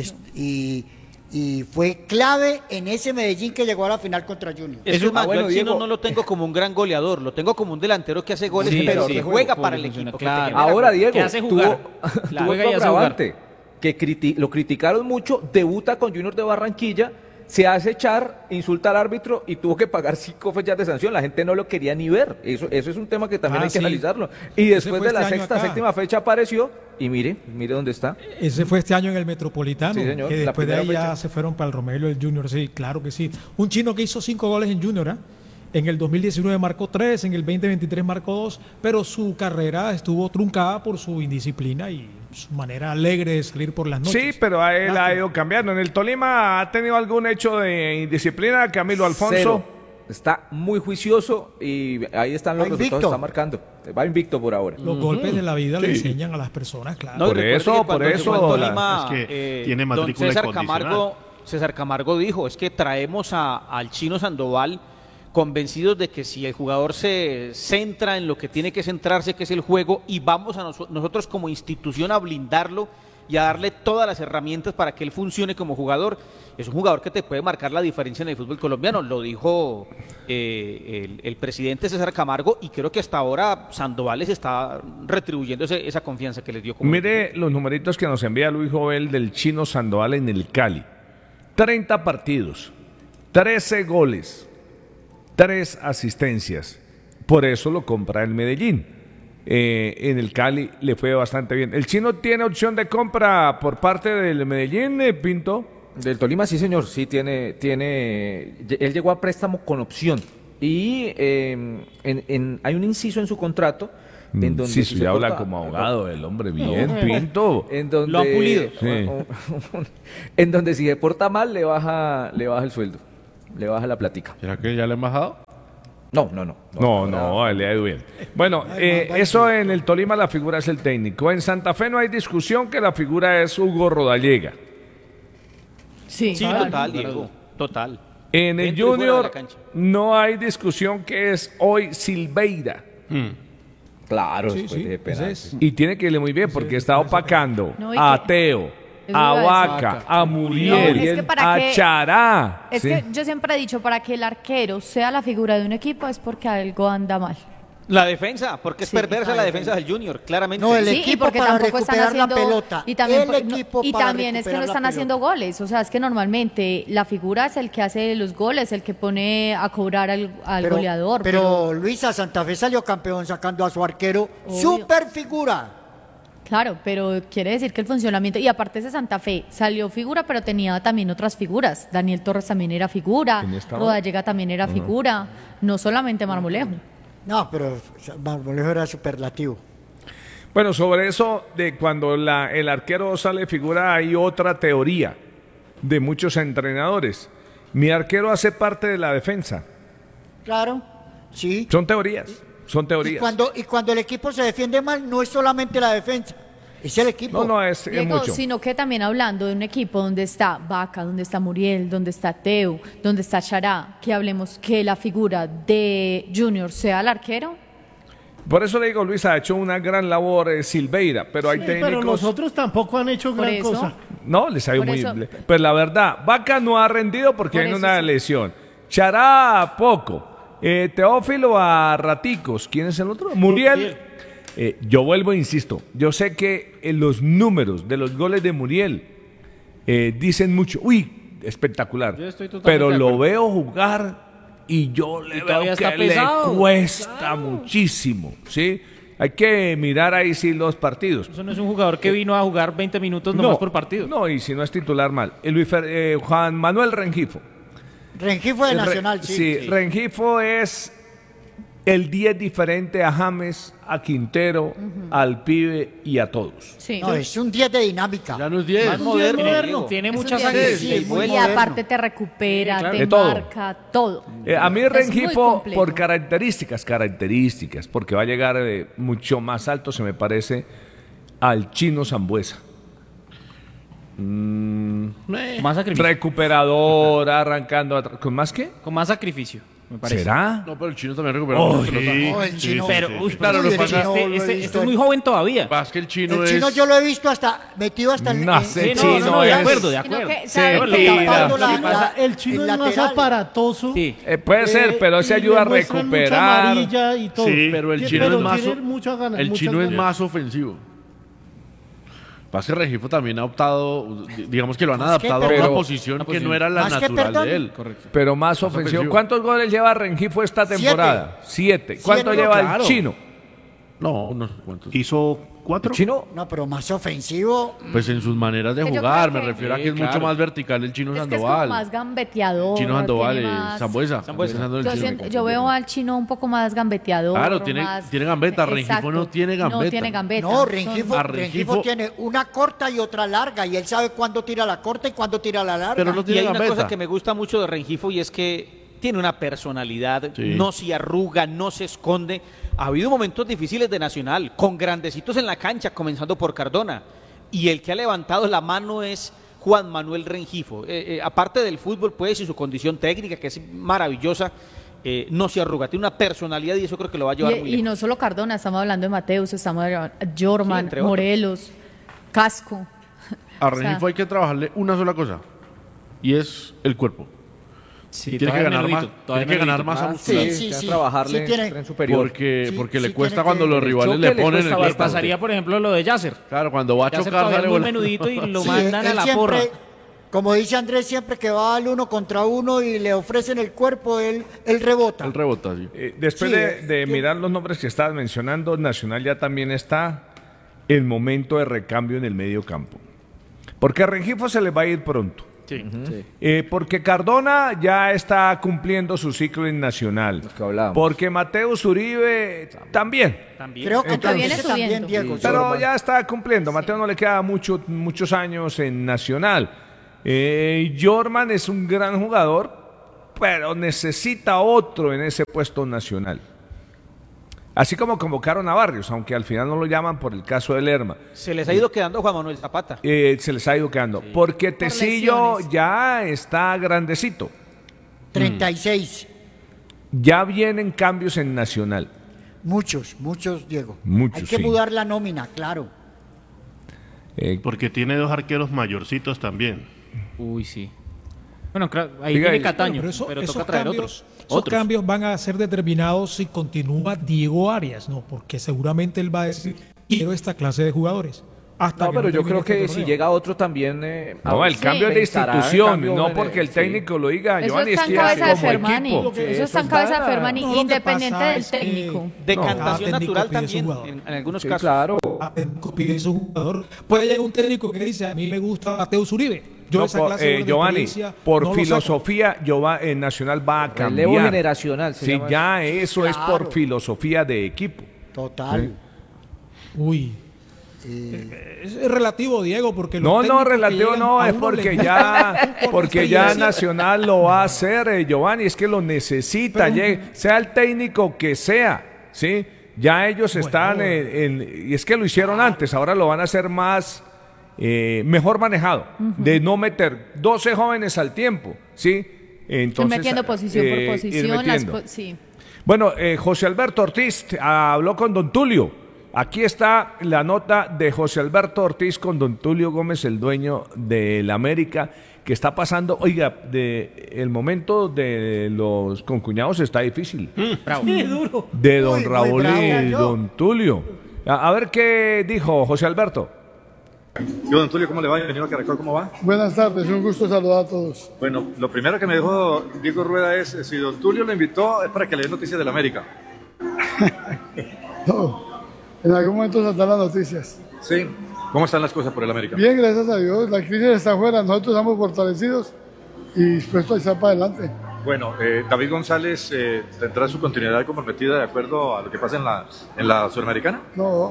Speaker 13: y fue clave en ese Medellín que llegó a la final contra Junior.
Speaker 5: Es que más,
Speaker 11: bueno,
Speaker 5: yo al Chino
Speaker 11: Diego.
Speaker 5: no lo tengo como un gran goleador, lo tengo como un delantero que hace goles,
Speaker 8: Sí,
Speaker 5: pero
Speaker 8: sí,
Speaker 5: que
Speaker 8: sí.
Speaker 5: juega
Speaker 8: Juego,
Speaker 5: para el
Speaker 8: funciona,
Speaker 5: equipo.
Speaker 8: claro.
Speaker 5: Que te genera
Speaker 11: Ahora,
Speaker 5: gol.
Speaker 11: Diego,
Speaker 8: que hace jugar.
Speaker 11: tuvo
Speaker 8: Juega y
Speaker 11: otro
Speaker 8: hace jugar.
Speaker 11: agravante, que lo criticaron mucho, debuta con Junior de Barranquilla, se hace echar, insulta al árbitro y tuvo que pagar 5 fechas de sanción. La gente no lo quería ni ver. Eso es un tema que también hay que
Speaker 6: sí.
Speaker 11: analizarlo. Y
Speaker 6: Ese
Speaker 11: después
Speaker 6: fue
Speaker 11: de la
Speaker 6: este año
Speaker 11: sexta,
Speaker 6: acá.
Speaker 11: séptima fecha apareció y mire dónde está.
Speaker 6: Ese fue este año en el Metropolitano,
Speaker 11: Sí, señor,
Speaker 6: que
Speaker 11: la
Speaker 6: después de ahí
Speaker 11: primera
Speaker 6: ya
Speaker 11: fecha.
Speaker 6: se fueron para el Romelio del Junior, sí, claro que sí. Un chino que hizo 5 goles en Junior, ¿ah? En el 2019 marcó 3, en el 2023 marcó 2, pero su carrera estuvo truncada por su indisciplina y su manera alegre de salir por las noches.
Speaker 2: Sí, pero a él ha ido cambiando. En el Tolima ha tenido algún hecho de indisciplina, Camilo Alfonso.
Speaker 11: Cero. Está muy juicioso y ahí están los
Speaker 13: Va
Speaker 11: resultados
Speaker 13: invicto.
Speaker 11: que está marcando. Va invicto por ahora.
Speaker 6: Los golpes de la vida le
Speaker 2: Sí.
Speaker 6: enseñan a las personas, claro.
Speaker 5: No, y
Speaker 2: Por
Speaker 5: recuerde
Speaker 2: eso,
Speaker 5: que
Speaker 2: por
Speaker 5: cuando
Speaker 2: eso,
Speaker 5: llegó al
Speaker 2: la-
Speaker 5: Tolima,
Speaker 4: es que tiene
Speaker 5: don
Speaker 4: matrícula
Speaker 5: César
Speaker 4: incondicional.
Speaker 5: César Camargo dijo, es que traemos al Chino Sandoval convencidos de que si el jugador se centra en lo que tiene que centrarse, que es el juego, y vamos a nosotros como institución a blindarlo y a darle todas las herramientas para que él funcione como jugador. Es un jugador que te puede marcar la diferencia en el fútbol colombiano, lo dijo el presidente César Camargo, y creo que hasta ahora Sandoval les está retribuyendo esa confianza que les dio. Como
Speaker 2: Mire los numeritos que nos envía Luis Jovel del Chino Sandoval en el Cali. 30 partidos, 13 goles, 3 asistencias. Por eso lo compra el Medellín. En el Cali le fue bastante bien. ¿El Chino tiene opción de compra por parte del Medellín, Pinto?
Speaker 11: Del Tolima, sí, señor. Sí, tiene. Él llegó a préstamo con opción. Y hay un inciso en su contrato. En donde
Speaker 2: Sí,
Speaker 11: si
Speaker 2: sí,
Speaker 11: se
Speaker 2: habla
Speaker 11: porta-
Speaker 2: como abogado el hombre. Bien, Pinto.
Speaker 11: En donde,
Speaker 8: Lo han pulido.
Speaker 2: Sí.
Speaker 11: En donde si se porta mal, le baja el sueldo. Le baja la platica.
Speaker 1: ¿Será que ya le han bajado?
Speaker 11: No.
Speaker 2: No, le ha ido bien. Bueno, eso en el Tolima la figura es el técnico. En Santa Fe no hay discusión que la figura es Hugo Rodallega.
Speaker 12: Sí,
Speaker 5: Sí,
Speaker 12: claro.
Speaker 5: total, Diego, total.
Speaker 2: En el
Speaker 5: Dentro y fuera de la
Speaker 2: Junior
Speaker 5: cancha.
Speaker 2: no hay discusión que es hoy Silveira.
Speaker 11: Claro,
Speaker 6: Sí,
Speaker 11: después
Speaker 6: sí,
Speaker 11: de
Speaker 6: ese
Speaker 11: penal.
Speaker 6: es.
Speaker 2: Y tiene que irle muy bien porque está opacando
Speaker 12: No, y
Speaker 2: a
Speaker 12: que-
Speaker 2: Teo,
Speaker 12: Eso
Speaker 2: a
Speaker 12: iba a decir.
Speaker 2: Vaca, a Muriel,
Speaker 12: No, es que para
Speaker 2: a
Speaker 12: que-
Speaker 2: Chará.
Speaker 12: Es
Speaker 2: ¿sí?
Speaker 12: que yo siempre he dicho, para que el arquero sea la figura de un equipo es porque algo anda mal.
Speaker 5: La defensa, porque es
Speaker 12: Sí,
Speaker 5: perderse la defensa del Junior, claramente.
Speaker 13: No, el
Speaker 12: Sí, y
Speaker 13: equipo
Speaker 12: porque
Speaker 13: para
Speaker 12: tampoco están
Speaker 13: recuperar la
Speaker 12: haciendo
Speaker 13: pelota.
Speaker 12: y también,
Speaker 13: El equipo
Speaker 12: y
Speaker 13: para
Speaker 12: también es que no
Speaker 13: recuperar la
Speaker 12: están haciendo
Speaker 13: pelota.
Speaker 12: goles, o sea, es que normalmente la figura es el que hace los goles, el que pone a cobrar al goleador.
Speaker 13: Pero Luisa, Santa Fe salió campeón sacando a su arquero,
Speaker 12: Obvio.
Speaker 13: super figura.
Speaker 12: Claro, pero quiere decir que el funcionamiento, y aparte ese Santa Fe salió figura, pero tenía también otras figuras. Daniel Torres también era figura,
Speaker 2: ¿Quién estaba?
Speaker 12: Rodallega también era figura, no solamente Marmolejo.
Speaker 13: No, pero Marmolejo era superlativo.
Speaker 2: Bueno, sobre eso de cuando el arquero sale figura hay otra teoría de muchos entrenadores. Mi arquero hace parte de la defensa.
Speaker 13: Claro, sí.
Speaker 2: Son teorías, son
Speaker 13: Y
Speaker 2: teorías.
Speaker 13: cuando el equipo se defiende mal, no es solamente la defensa, es el equipo.
Speaker 2: No, es
Speaker 12: Diego,
Speaker 2: mucho.
Speaker 12: sino que también hablando de un equipo donde está Vaca, donde está Muriel, donde está Teo, donde está Chará, que hablemos que la figura de Junior sea el arquero.
Speaker 2: Por eso le digo, Luis ha hecho una gran labor Silveira, pero hay
Speaker 7: Sí,
Speaker 2: técnicos...
Speaker 7: pero los otros tampoco han hecho
Speaker 12: Por
Speaker 7: gran
Speaker 12: eso.
Speaker 7: cosa.
Speaker 2: No, les ha ido
Speaker 12: Por
Speaker 2: muy
Speaker 12: eso-
Speaker 2: bien. Pero la verdad, Vaca no ha rendido porque
Speaker 12: Por
Speaker 2: hay
Speaker 12: eso
Speaker 2: una
Speaker 12: sí.
Speaker 2: lesión. Chará, poco. Teófilo a raticos. ¿Quién es el otro? Muriel. Yo vuelvo e insisto. Yo sé que los números de los goles de Muriel dicen mucho. Uy, espectacular.
Speaker 8: Yo estoy totalmente
Speaker 2: Pero
Speaker 8: de
Speaker 2: lo
Speaker 8: acuerdo.
Speaker 2: veo jugar y yo le
Speaker 8: todavía
Speaker 2: veo que
Speaker 8: está
Speaker 2: le
Speaker 8: pesado.
Speaker 2: cuesta muchísimo. ¿Sí? Hay que mirar ahí sí los partidos.
Speaker 8: Eso no es un jugador que vino a jugar 20 minutos nomás por partido.
Speaker 2: No, y si no es titular mal. Juan Manuel Rengifo.
Speaker 13: Rengifo de Nacional, sí.
Speaker 2: Rengifo es el 10 diferente a James, a Quintero, al pibe y a todos.
Speaker 12: Sí.
Speaker 13: No, es un 10 de dinámica.
Speaker 1: Ya no es 10.
Speaker 5: Más moderno.
Speaker 8: Tiene
Speaker 12: Es un
Speaker 8: mucha
Speaker 12: día
Speaker 8: sangre.
Speaker 12: difícil.
Speaker 13: Sí, muy
Speaker 12: y
Speaker 13: moderno.
Speaker 12: aparte te recupera,
Speaker 8: claro.
Speaker 12: te
Speaker 2: De todo.
Speaker 12: marca, todo.
Speaker 2: A mí
Speaker 12: Es muy
Speaker 2: Rengifo,
Speaker 12: completo.
Speaker 2: por características, porque va a llegar mucho más alto, se me parece, al Chino Sambuesa.
Speaker 8: Más sacrificio.
Speaker 2: Recuperador, arrancando, ¿con más qué?
Speaker 8: Con más sacrificio, me parece.
Speaker 2: ¿Será?
Speaker 1: No, pero el chino también recuperó mucha pelota.
Speaker 13: No, el chino.
Speaker 8: Pero, uy,
Speaker 1: Claro,
Speaker 8: pero
Speaker 1: lo pasa-
Speaker 8: este es muy joven todavía.
Speaker 1: Pasa que el chino
Speaker 13: El
Speaker 1: es...
Speaker 13: chino yo lo he visto
Speaker 2: No
Speaker 13: metido hasta
Speaker 2: sé,
Speaker 8: Sí,
Speaker 2: chino
Speaker 8: de
Speaker 2: es-
Speaker 8: acuerdo, de
Speaker 12: Sino
Speaker 8: acuerdo.
Speaker 12: que, ¿sabe
Speaker 2: Sí,
Speaker 12: qué?
Speaker 2: tira.
Speaker 13: tapando
Speaker 7: Lo que
Speaker 13: la-
Speaker 7: pasa, el chino
Speaker 13: el
Speaker 7: es más
Speaker 13: lateral.
Speaker 7: aparatoso.
Speaker 8: Sí.
Speaker 2: puede ser, pero ese
Speaker 7: y
Speaker 2: ayuda a
Speaker 7: le muestran mucha
Speaker 2: recuperar.
Speaker 7: amarilla y todo.
Speaker 4: Sí,
Speaker 1: Pero el
Speaker 7: Sí,
Speaker 1: chino
Speaker 7: pero
Speaker 1: es más...
Speaker 7: tiene muchas ganas,
Speaker 1: el
Speaker 7: muchas
Speaker 1: chino es
Speaker 7: ganas.
Speaker 1: más ofensivo. Pasa que Rengifo también ha optado, digamos que lo han
Speaker 13: Más que,
Speaker 1: adaptado a
Speaker 2: pero-
Speaker 1: una posición que no era la
Speaker 13: Más que,
Speaker 1: natural
Speaker 13: perdón.
Speaker 1: de él.
Speaker 2: Pero más ofensivo.
Speaker 1: ofensivo.
Speaker 2: ¿Cuántos goles lleva Rengifo esta temporada? 7. ¿Cuánto
Speaker 13: Siete,
Speaker 2: lleva
Speaker 1: claro.
Speaker 2: el chino?
Speaker 1: No, no sé cuántos.
Speaker 4: Hizo 4.
Speaker 11: Chino,
Speaker 13: No, pero más ofensivo.
Speaker 1: Pues en sus maneras de
Speaker 12: Que yo
Speaker 1: jugar,
Speaker 12: creo
Speaker 1: me
Speaker 12: que-
Speaker 1: refiero a que
Speaker 8: Sí,
Speaker 1: es mucho
Speaker 8: claro.
Speaker 1: más vertical el chino
Speaker 12: Es que es como
Speaker 1: Sandoval.
Speaker 12: más gambeteador.
Speaker 1: Chino Sandoval,
Speaker 12: tiene más-
Speaker 1: Sambuesa.
Speaker 5: Sambuesa.
Speaker 1: Pensando en el
Speaker 12: Yo,
Speaker 1: chino.
Speaker 12: siento- yo veo al chino un poco más gambeteador.
Speaker 1: Claro, tiene gambeta. Rengifo
Speaker 12: Exacto.
Speaker 1: no tiene
Speaker 12: No
Speaker 1: gambeta.
Speaker 12: tiene gambeta.
Speaker 13: No,
Speaker 12: Son-
Speaker 13: Rengifo,
Speaker 1: A
Speaker 13: Rengifo
Speaker 1: Rengifo-
Speaker 13: tiene una corta y otra larga y él sabe cuándo tira la corta y cuándo tira la larga.
Speaker 1: Pero no
Speaker 5: Y
Speaker 1: tiene
Speaker 5: hay una
Speaker 1: gambeta.
Speaker 5: cosa que me gusta mucho de Rengifo y es que tiene una personalidad,
Speaker 1: Sí.
Speaker 5: no se arruga, no se esconde. Ha habido momentos difíciles de Nacional, con grandecitos en la cancha, comenzando por Cardona. Y el que ha levantado la mano es Juan Manuel Rengifo. Aparte del fútbol, pues, y su condición técnica, que es maravillosa, no se arruga. Tiene una personalidad y eso creo que lo va a llevar muy
Speaker 12: Y
Speaker 5: lejos.
Speaker 12: no solo Cardona, estamos hablando de Mateus, estamos hablando de
Speaker 5: Sí,
Speaker 12: Jorman,
Speaker 5: entre otros.
Speaker 12: Morelos, Casco.
Speaker 1: A
Speaker 12: O sea-
Speaker 1: Rengifo hay que trabajarle una sola cosa. Y es el cuerpo.
Speaker 8: Sí,
Speaker 1: Tiene que
Speaker 8: todavía
Speaker 1: ganar
Speaker 8: menudito,
Speaker 1: más.
Speaker 8: todavía
Speaker 1: Tiene que ganar
Speaker 8: menudito.
Speaker 1: masa
Speaker 11: ah,
Speaker 1: muscular.
Speaker 11: sí,
Speaker 13: sí,
Speaker 11: que
Speaker 13: sí.
Speaker 11: trabajarle
Speaker 13: Sí tiene-
Speaker 11: tren superior.
Speaker 1: Porque,
Speaker 13: Sí,
Speaker 1: porque
Speaker 13: sí
Speaker 1: le
Speaker 13: tiene
Speaker 1: cuesta
Speaker 13: que-
Speaker 1: cuando los
Speaker 11: el
Speaker 1: rivales
Speaker 11: choque
Speaker 1: le
Speaker 11: le
Speaker 1: ponen
Speaker 11: cuesta
Speaker 1: el
Speaker 8: Le
Speaker 1: cuerpo.
Speaker 8: pasaría, por ejemplo, lo de Yasser.
Speaker 1: Claro, cuando va a
Speaker 8: Yasser
Speaker 1: chocar
Speaker 8: todavía
Speaker 1: sale
Speaker 8: es muy
Speaker 1: volando.
Speaker 8: menudito y lo
Speaker 13: Sí,
Speaker 8: mandan a
Speaker 13: él
Speaker 8: la
Speaker 13: siempre,
Speaker 8: porra.
Speaker 13: como dice Andrés, siempre que va al 1 contra 1 y le ofrecen el cuerpo, él rebota.
Speaker 1: Él rebota, sí.
Speaker 2: Después
Speaker 13: Sí,
Speaker 2: de mirar los nombres que estabas mencionando, Nacional ya también está el momento de recambio en el medio campo. Porque a Rengifo se le va a ir pronto.
Speaker 8: Sí.
Speaker 2: Porque Cardona ya está cumpliendo su ciclo en Nacional.
Speaker 11: Los que hablábamos.
Speaker 2: Porque Mateus Uribe también.
Speaker 8: También.
Speaker 13: Creo que
Speaker 12: Entonces-
Speaker 13: también,
Speaker 12: viene
Speaker 13: también
Speaker 12: subiendo.
Speaker 13: Diego.
Speaker 2: Pero
Speaker 13: Sorba.
Speaker 2: ya está cumpliendo. Mateo no le queda muchos años en Nacional. Jorman es un gran jugador, pero necesita otro en ese puesto nacional. Así como convocaron a Barrios, aunque al final no lo llaman por el caso de Lerma.
Speaker 5: Se les ha ido quedando Juan Manuel Zapata.
Speaker 2: Se les ha ido quedando. Porque Tecillo
Speaker 12: lesiones.
Speaker 2: ya está grandecito.
Speaker 13: 36.
Speaker 2: Ya vienen cambios en Nacional.
Speaker 13: Muchos, Diego.
Speaker 2: Muchos,
Speaker 13: Hay que
Speaker 2: sí.
Speaker 13: mudar la nómina, claro.
Speaker 4: Porque tiene 2 arqueros mayorcitos también.
Speaker 8: Uy, sí. Bueno, ahí
Speaker 2: Diga
Speaker 8: viene
Speaker 2: ahí.
Speaker 8: Cataño,
Speaker 6: Pero
Speaker 8: pero
Speaker 6: esos
Speaker 8: toca traer
Speaker 6: cambios,
Speaker 8: otros.
Speaker 6: esos cambios van a ser determinados si continúa Diego Arias, ¿no? Porque seguramente él va a decir, quiero esta clase de jugadores. Hasta
Speaker 11: No,
Speaker 6: que
Speaker 11: pero
Speaker 6: no
Speaker 11: yo
Speaker 6: termine
Speaker 11: creo que
Speaker 6: este
Speaker 11: si
Speaker 6: torneo.
Speaker 11: llega otro también...
Speaker 2: No, el cambio es de
Speaker 11: pensará en
Speaker 2: institución,
Speaker 11: cambio
Speaker 2: no
Speaker 11: en
Speaker 2: porque el
Speaker 11: sí.
Speaker 2: técnico lo diga.
Speaker 12: Eso
Speaker 2: Giovanni, es
Speaker 12: está en
Speaker 2: que
Speaker 12: cabeza de
Speaker 2: como
Speaker 12: Fermani.
Speaker 2: equipo.
Speaker 12: Eso está en cabeza de Fermani,
Speaker 6: No, lo que
Speaker 12: independiente
Speaker 6: pasa
Speaker 12: del
Speaker 6: es que-
Speaker 12: técnico.
Speaker 5: Decantación
Speaker 6: Cada técnico
Speaker 5: natural
Speaker 6: pide su
Speaker 5: también,
Speaker 6: jugador.
Speaker 5: en algunos
Speaker 11: Sí,
Speaker 5: casos.
Speaker 11: claro.
Speaker 6: Pide su jugador. Puede llegar un técnico que dice, a mí me gusta Mateus Uribe. Yo
Speaker 2: No,
Speaker 6: esa clase de
Speaker 2: Giovanni,
Speaker 6: experiencia
Speaker 2: por
Speaker 6: no lo saco.
Speaker 2: filosofía, Nacional va a cambiar.
Speaker 11: Relevo generacional. se
Speaker 2: Sí,
Speaker 11: llama
Speaker 2: ya eso es por
Speaker 13: Claro.
Speaker 2: filosofía de equipo.
Speaker 13: Total.
Speaker 6: Uy. Es relativo, Diego, porque los
Speaker 2: No,
Speaker 6: técnicos que
Speaker 2: relativo
Speaker 6: llegan
Speaker 2: no,
Speaker 6: a
Speaker 2: es
Speaker 6: uno les
Speaker 2: porque
Speaker 6: gusta
Speaker 2: ya,
Speaker 6: por
Speaker 2: porque ya
Speaker 6: experiencia.
Speaker 2: Nacional lo va a hacer, Giovanni, es que lo necesita, sea el técnico que sea, ¿sí? Ya ellos están y es que lo hicieron antes, ahora lo van a hacer más, mejor manejado, de no meter 12 jóvenes al tiempo, ¿sí? Entonces,
Speaker 12: Ir metiendo posición por
Speaker 2: ir
Speaker 12: posición.
Speaker 2: metiendo.
Speaker 12: Sí.
Speaker 2: Bueno, José Alberto Ortiz habló con don Tulio. Aquí está la nota de José Alberto Ortiz con don Tulio Gómez, el dueño del América, que está pasando, oiga, el momento de los concuñados está difícil.
Speaker 7: Sí, duro.
Speaker 2: De don
Speaker 13: Muy
Speaker 2: Raúl
Speaker 13: bravo.
Speaker 2: y don Tulio. A ver qué dijo José Alberto.
Speaker 14: Yo, don Tulio, ¿cómo le va? Bienvenido a Caracol, ¿cómo va?
Speaker 15: Buenas tardes, un gusto saludar a todos.
Speaker 14: Bueno, lo primero que me dijo Diego Rueda es, si don Tulio lo invitó, es para que le dé noticias del América.
Speaker 15: No, en algún momento saldrán las noticias.
Speaker 14: Sí. ¿Cómo están las cosas por el América?
Speaker 15: Bien, gracias a Dios, la crisis está afuera, nosotros estamos fortalecidos y dispuestos a echar para adelante.
Speaker 14: Bueno, David González tendrá su continuidad comprometida de acuerdo a lo que pasa en la Sudamericana.
Speaker 15: No,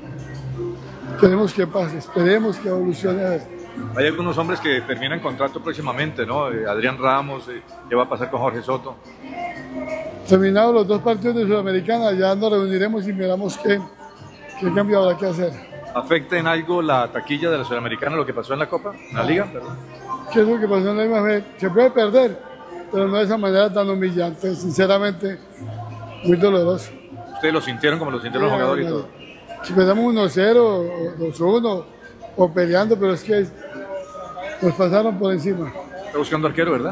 Speaker 15: queremos que pase, esperemos que evolucione.
Speaker 14: Hay algunos hombres que terminan contrato próximamente, ¿no? Adrián Ramos, ¿qué va a pasar con Jorge Soto?
Speaker 15: Terminados los dos partidos de Sudamericana, ya nos reuniremos y miramos qué cambio habrá que hacer.
Speaker 14: ¿Afecta en algo la taquilla de la Sudamericana lo que pasó en la Copa, en la Liga? Perdón.
Speaker 15: ¿Qué es lo que pasó en la IMAFE? Se puede perder, pero no de esa manera tan humillante, sinceramente, muy doloroso.
Speaker 14: ¿Ustedes lo sintieron como lo sintieron los jugadores y todo?
Speaker 15: Si empezamos 1-0 o 2-1 o peleando, pero es que nos pasaron por encima.
Speaker 14: Está buscando arquero, ¿verdad?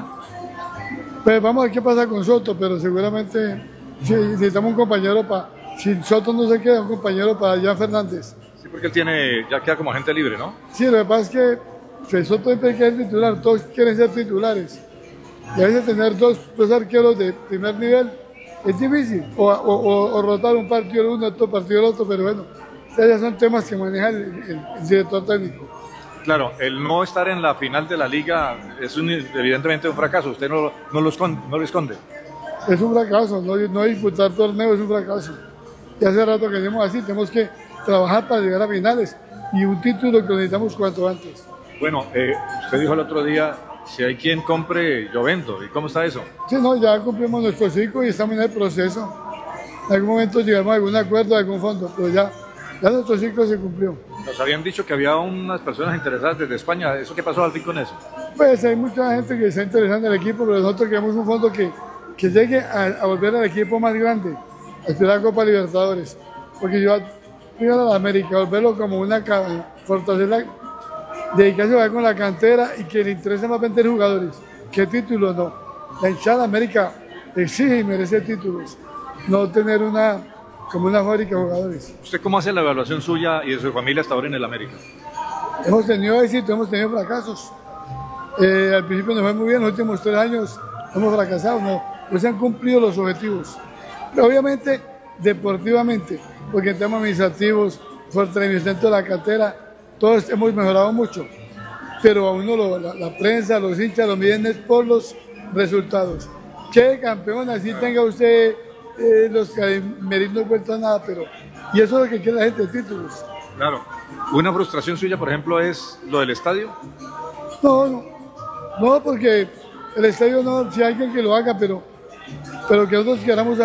Speaker 15: Pues vamos a ver qué pasa con Soto, pero seguramente sí, necesitamos un compañero para... Si Soto no se queda, un compañero para Jan Fernández.
Speaker 14: Sí, porque él ya queda como agente libre, ¿no?
Speaker 15: Sí, lo que pasa es que Soto siempre quiere ser titular, todos quieren ser titulares. Y a veces tener dos arqueros de primer nivel es difícil. O rotar un partido el uno, otro partido el otro, pero bueno, ya son temas que maneja el director técnico.
Speaker 14: Claro, el no estar en la final de la Liga es evidentemente un fracaso. Usted no lo esconde.
Speaker 15: Es un fracaso, no disputar torneos es un fracaso. Y hace rato que decimos así, tenemos que trabajar para llegar a finales y un título que lo necesitamos cuanto antes.
Speaker 14: Bueno, usted dijo el otro día, si hay quien compre, yo vendo. ¿Y cómo está eso?
Speaker 15: Sí, no, ya cumplimos nuestro ciclo y estamos en el proceso. En algún momento llegamos a algún acuerdo, a algún fondo, pero ya nuestro ciclo se cumplió.
Speaker 14: Nos habían dicho que había unas personas interesadas desde España. ¿Eso qué pasó al fin con eso?
Speaker 15: Pues hay mucha gente que está interesada en el equipo, pero nosotros queremos un fondo que llegue a volver al equipo más grande, a esperar Copa Libertadores. Porque yo a la América, volverlo como una fortaleza, dedicarse a con la cantera y que le interese más vender jugadores. ¿Qué títulos no? La hinchada de América exige y merece títulos, no tener como una fábrica de jugadores.
Speaker 14: ¿Usted cómo hace la evaluación suya y de su familia hasta ahora en el América?
Speaker 15: Hemos tenido éxito, hemos tenido fracasos. Al principio nos fue muy bien, los últimos 3 años hemos fracasado, no se han cumplido los objetivos. Pero obviamente, deportivamente, porque en temas administrativos, fortalecimiento de la cantera, todos hemos mejorado mucho. Pero a uno la prensa, los hinchas lo miden es por los resultados. Que campeón, así tenga usted los que no he vuelto a nada, pero... Y eso es lo que quiere la gente, títulos.
Speaker 14: Claro. ¿Una frustración suya, por ejemplo, es lo del estadio?
Speaker 15: No, porque el estadio no, si hay alguien que lo haga, pero que nosotros queramos